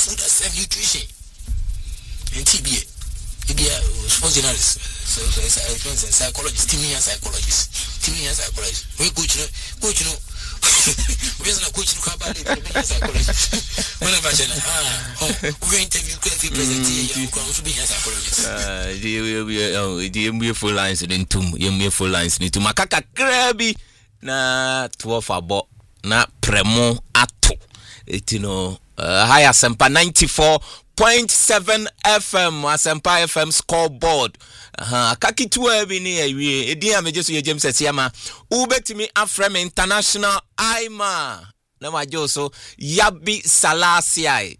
food that serve nutrition. And TBA, sports journalists, psychologists, team psychologists. We coach, we are coaching psychologists. Whenever we interview the full lines in two, full lines in two. Makaka Krabi na 12 abo na premo ato. Etino higher Sempa 94.7 FM Asempa FM scoreboard. Kaki tuwa bini ewie edi amejesu ye James Esiama ubetimi Afrem International Aima na majoso Yabi Salasiai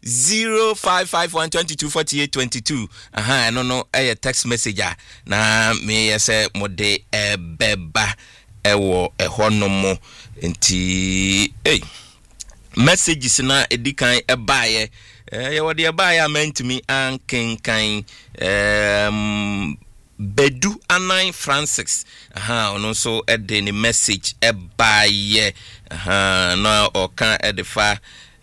0551224822 no text message na me yese mode beba ewo ehonomo nti messages na edikan ebaye wode ebaye meant me ankenkan Bedu Anai Francis ono so ede ni message ebaye na oka edefa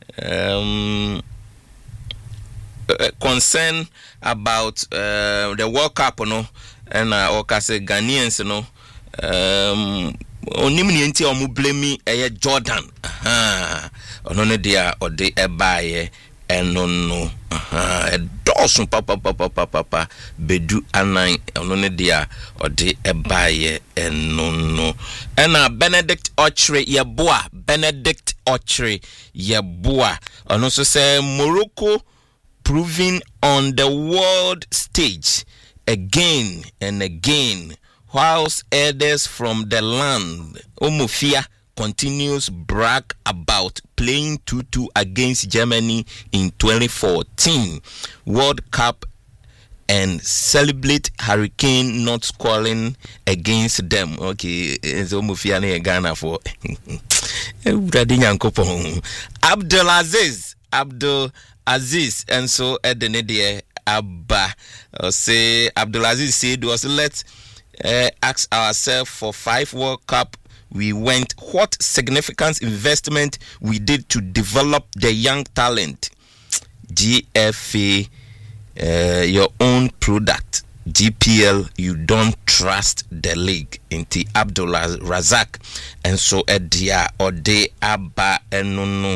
concern about the World Cup no and oka say Ghanaians no onimni enti omu blame Jordan ono ne dia ode ebaye enono edosun papa Bedu Anai ono ne dia ode ebaye enono ena Benedict Ochre yeboa ono so say Morocco proving on the world stage again and again whilst elders from the land Omofia continues brag about playing 2-2 against Germany in 2014 World Cup and celebrate Hurricane not scoring against them. Okay, so Omofia ne Ghana for Abdul Aziz and so Edenede Abba say Abdul Aziz said was let's ask ourselves for 5 World Cup we went what significant investment we did to develop the young talent. GFA your own product. GPL you don't trust the league. Inti Abdul Razak and so Edia Ode Abba Enono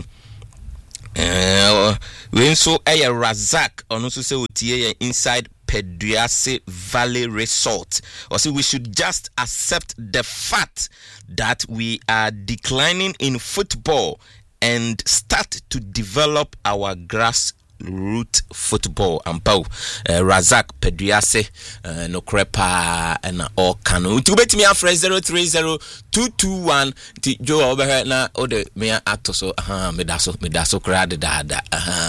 when so Razak ono so say otie inside Peduase Valley Resort. Or say we should just accept the fact that we are declining in football and start to develop our grassroots football. And Razak Peduase no crepa and all cano. To bet me a phrase 030221 Joe over na ode me atoso medaso crowd dada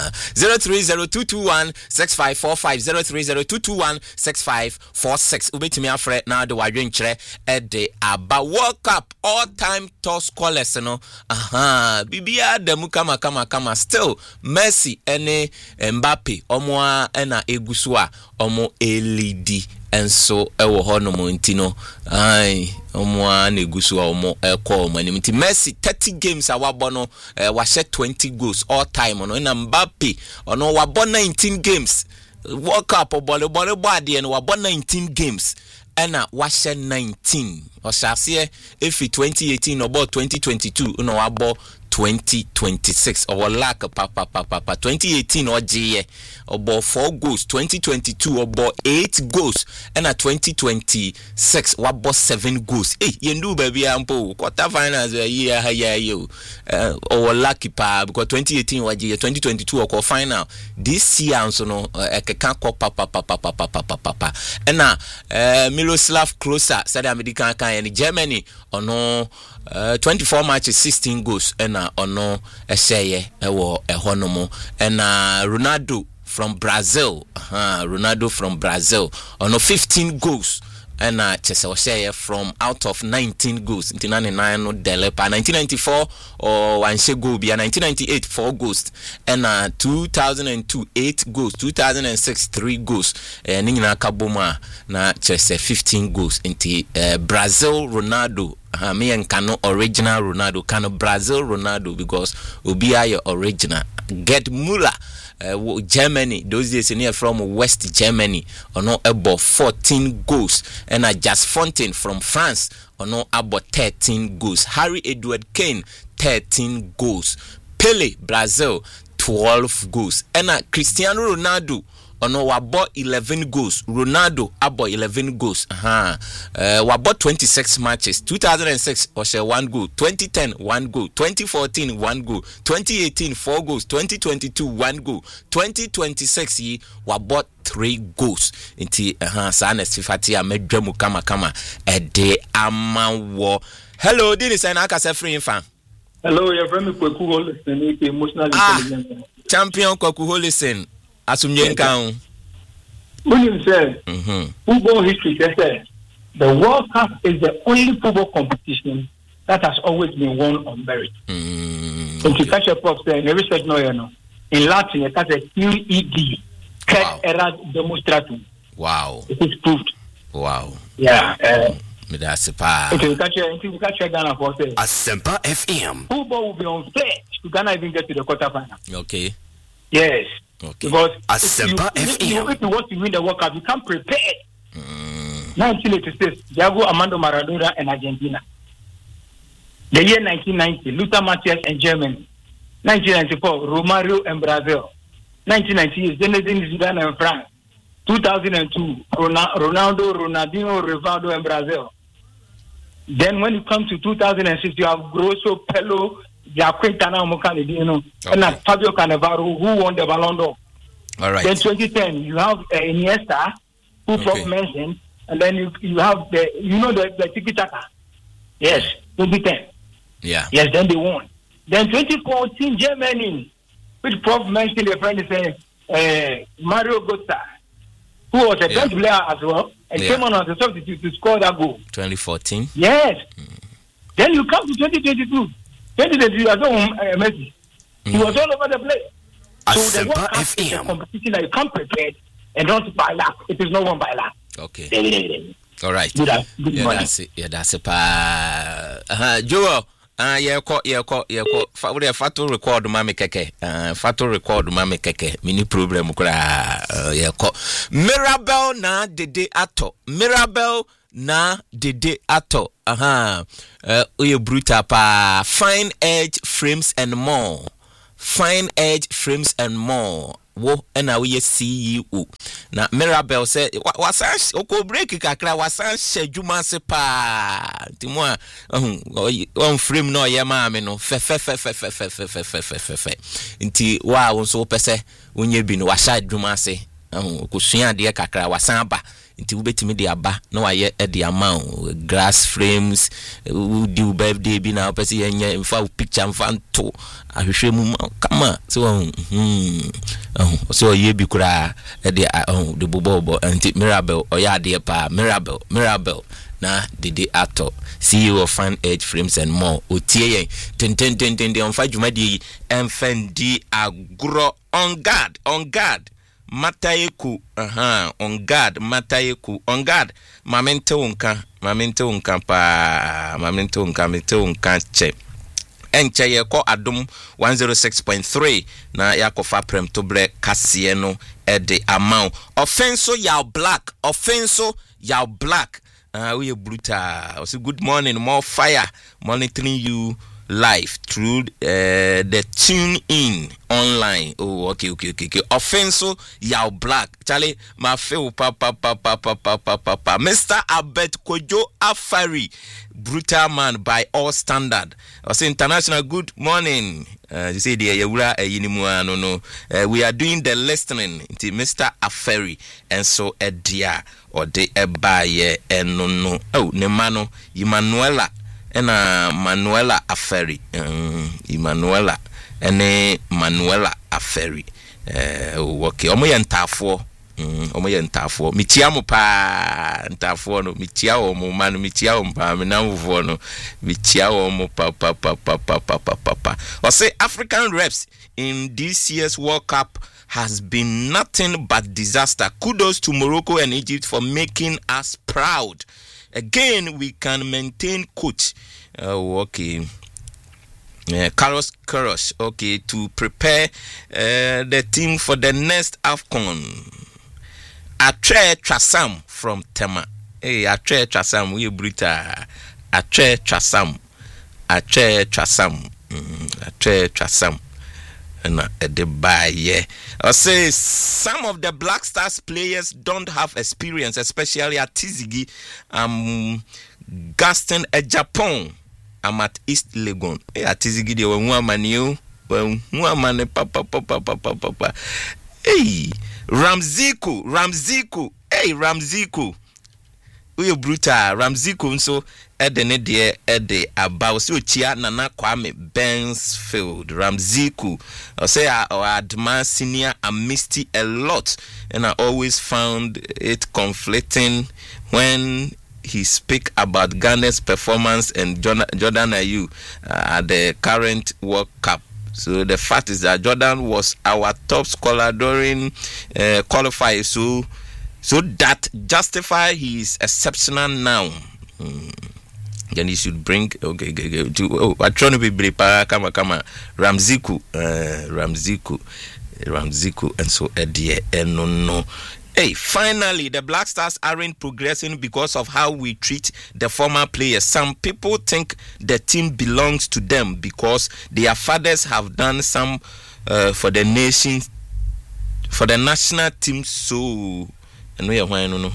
0302216545 0302216546 ubet me a phrase na the wadwen kire ede aba World Cup all time top scorers no bibia demu kama still Messi ene Mbappe omo na egusu a omo LED enso ewo hono mo ntino omo na egusu a omo ekọ mo nti Messi 30 games awabo no wa she 20 goals all time no na Mbappe ono wabo 19 games World Cup ball ade no wabo 19 games ena wa she 19 o shase efi 2018 about 2022 no wabo 2026 or lack papa 2018 or J about 4 goals 2022 about 8 goals and a 2026 about 7 goals you baby ampo quarter finals year you or lucky pa because 2018 or J 2022 or final this year so no can't call papa and Miroslav Klose said American in Germany or no 24 matches 16 goals and ono eseye ewo ehonomo and Ronaldo from Brazil ono 15 goals and Chesoseye from out of 19 goals 1999 no Delepa 1994 or Wanshe goal bia 1998 4 goals and 2002 8 goals 2006 3 goals ni nyina kaboma na Chese 15 goals inti Brazil Ronaldo me and Kano original Ronaldo Kano Brazil Ronaldo because Ubia your original Gerd Müller Germany those days near from West Germany ono about 14 goals and Just Fontaine from France ono about 13 goals. Harry Edward Kane 13 goals. Pele Brazil 12 goals. And Cristiano Ronaldo ono wabo 11 goals. Ronaldo abo 11 goals. Wabo 26 matches. 2006 oshe 1 goal. 2010 1 goal. 2014 1 goal. 2018 4 goals. 2022 1 goal. 2026 yi wabo 3 goals. Inti sana sifati ya medwemu kama ede amawo. Hello, dini sana akase free info. Hello, your friend Kwaku Holison, emotional intelligence. Champion Kwaku Holison. Asumye nkan. When you say football history, they say the World Cup is the only football competition that has always been won on merit. And to catch a prop say, never said no, you know. In Latin, it has a QED, Cred Erat Demonstratum. Wow. It is proved. Wow. Yeah. That's a pa. If you catch Ghana for say, Asempa FM. football will be unfair to Ghana even get to the quarterfinal. Okay. Yes. Okay. Because Asempa if you want to win the World Cup, you can't prepare. 1986, Diego Armando Maradona and Argentina. The year 1990, Lothar Matthäus and Germany. 1994, Romario and Brazil. 1998, Zinedine Zidane and France. 2002, Ronaldo, Ronaldinho, Rivaldo and Brazil. Then when you come to 2006, you have Grosso, Pello, Quintana Mocalidino, and Fabio Cannavaro, who won the Ballon d'Or. All right. Then 2010, you have Iniesta, who Prof mentioned, and then you have the Tiki Taka. Yes, 2010. Yeah. Yes, then they won. Then 2014, Germany, which Prof mentioned, a friend is saying, Mario Götze, who was a bench player as well, and came on as a substitute to score that goal. 2014. Yes. Then you come to 2022. 2022, you are Messi. He was all over the place. So the World Cup is a competition that you can't prepare and not by luck. It is not won by luck. Okay. All right. Good morning. That's it. Joel. Fatu record mami keke. Fatu record mami keke. Mini problem kura. Mirabel na dede ato. Mirabel na dede ato. Uye bruta pa. Fine Edge Frames and More. Fine Edge Frames and More. Wo ena we CEO na Mirabel say wasan oko break kakra wasan shedwuma se pa timo on frame no ye ma me no fe nti wa won so pese wonye bi no washa dwuma se okosua de kakra wasan ba nti wobetimi de aba na waye de ama grass frames do birthday bi na pese yenye mfa picture mfa nto ahwehwe mu kama so ye bi kura de bobo anti Mirabel oya de pa Mirabel na dede ato CEO of Fine Edge Frames and More otie yen ten on fa dwumadi enfendi agro on guard Matayeku on guard Matayeku on guard mamente unka che enche ye ko adom 106.3 na yakofa prem to bre kasie no e de amount offenso yaw black we brutal. Also, good morning, more fire monitoring you live through the tune in online. Oh, okay. Offenso yaw black. Charlie, my feel papa. Mr. Abet Kojo Afari, brutal man by all standard. Also international. Good morning. You say the we are doing the listening to Mr. Afari and so dear or de ebaye and no nemano Emanuela and Manuela Afari Emanuela and Manuela Afari okay omo ntafo michiamo pa ntafo no michiao mo manu michiao pa me na mvo no michiao mo pa o say African reps in this year's World Cup has been nothing but disaster. Kudos to Morocco and Egypt for making us proud. Again, we can maintain coach. Okay. Carlos Queiroz, okay, to prepare the team for the next AFCON. Atre Trasam from Tema. Hey, Atre Trasam, we Brita. Atre Trasam. Atre Trasam. Atre Trasam. And the buy, yeah. I say some of the Black Stars players don't have experience, especially at Tizigi, Gaston at Japan. I'm at East Legon. Hey, at Tizigi, they were one man, you. Well, one man, papa. Hey, Ramziku. Hey, Ramziku. We brutal. Ramziku, so at the nedia at the about so chia Nana Kwame Bensfield. Ramziku. I say I admire Senior and Misty a lot, and I always found it conflicting when he speak about Ghana's performance and Jordan Ayew at the current World Cup. So the fact is that Jordan was our top scorer during qualifiers, so that justify his exceptional now. Then he should bring I trying to be kama Ramziku, and so no. Hey, finally, the Black Stars aren't progressing because of how we treat the former players. Some people think the team belongs to them because their fathers have done some for the nation, for the national team. So, and we are no.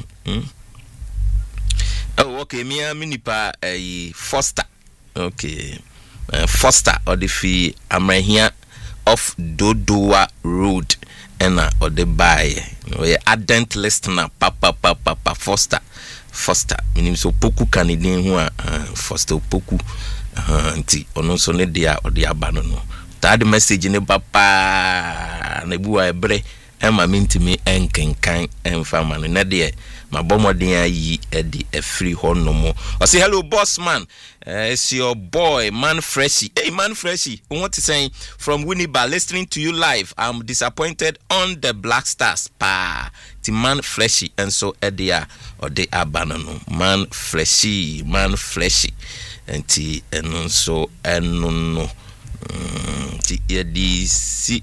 Oh, okay. Me minipa Foster. Okay, Foster or the fee Amrahia of Dodowa Road. Or the buy we ardent listener papa Foster meaning so poku Canadian who Foster poku anti ono so ne dia or the abano no that message ne papa na buwa ebre ema mintimi enkenkan emfa no na de my bomodin ayi edi a free honomo. I say hello boss man. It's your boy Man Freshy. Hey Man Freshy, what is saying from Winneba, listening to you live. I'm disappointed on the Black Stars. Pa the Man Freshy and so Edia or the Abanano. Man Freshy and T and so and no T EDC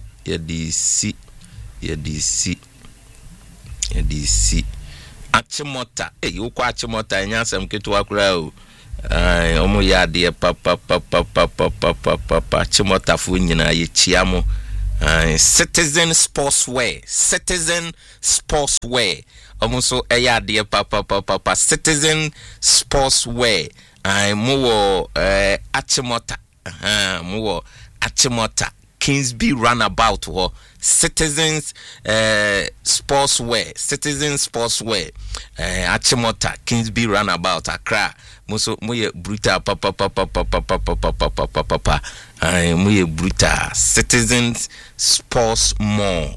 Achimota, you kwa Achimota, and Yansam Ketua Crow. Omo ya de papa Achimota Funyina, Chiamo. Citizen Sportswear. Almost so a ya de papa Citizen Sportswear. More Achimota. More Achimota. Kingsby Runabout or Citizens Sportswear Achimota Kingsby Runabout Accra Muso Muye Bruta papa Muye Bruta Citizens Sports Mall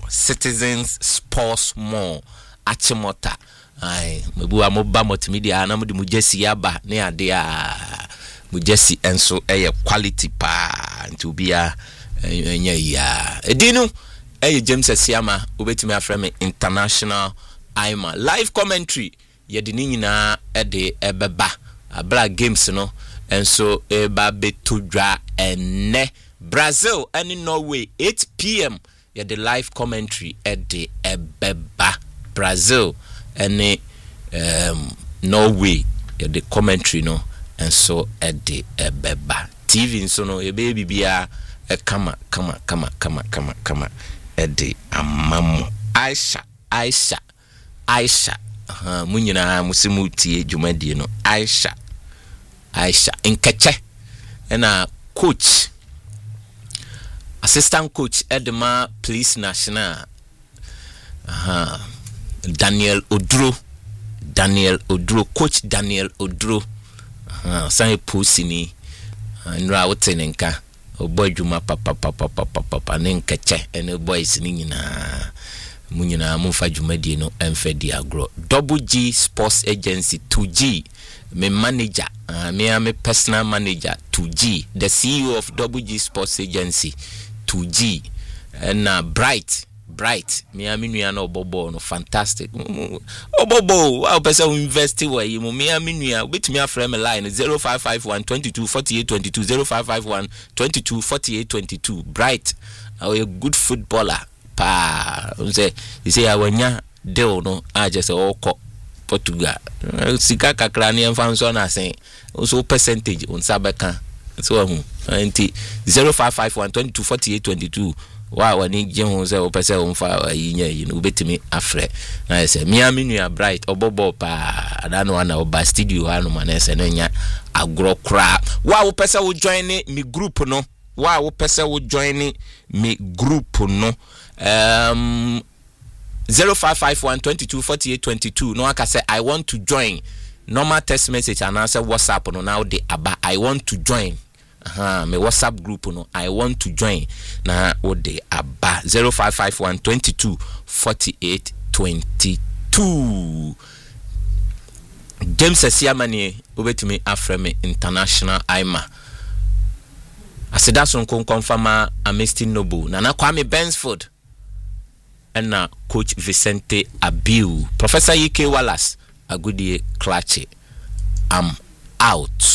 Achimota Mebu amoba multimedia na mudi mujesi yaba ne ade a mujesi enso quality pa to be a Edinu James Siama ubetimi aframe international Aima live commentary yedini nyina ede ebeba abla games no enso eba betudwa enne Brazil and Norway 8 p.m. yede live commentary ede ebeba Brazil and Norway yede commentary no enso ede ebeba TV nso no ebe bibia kama edi amamu Aisha munyina musimu tie dwumadie no Aisha nkeche na coach assistant coach Edema Police National Daniel Odro coach Daniel Odro sai posini nra wotenenka boy juma papa nenkeche ene boys ni nyina munyina mufa dwumadie no emfedi agro Double G Sports Agency 2G me manager me personal manager 2G the CEO of Double G Sports Agency 2G and Bright Bright Miami nua no bobo no fantastic obobo wa pesa invest we yi Miami nua betimi afrɛ me line 0551 22 48 22 0551 22 48 22 Bright a good footballer pa say you say awanya deal no a just oko Portugal sika kakra ne emfanso na sen so percentage on sabeka so hu anti 0551 22 48 22 wa wani je hu se o pese o mfa yinya yi no betimi afre na say Miami nua Bright obobo pa adano ana oba studio anu ma se no nya agro kra wa wo pese wo join me group no wa wo pese wo join me group no 0551 22 48 22 no aka say I want to join normal text message and answer WhatsApp no now dey aba I want to join me WhatsApp group no I want to join na o dey aba 0551 22 48 22 James Asiamani obetimi afreme international Aima Asedaso confirma Amnesty Noble Nana Kwame Bensford and Coach Vicente Abiu Professor E.K. Wallace Agudie Klache I'm out.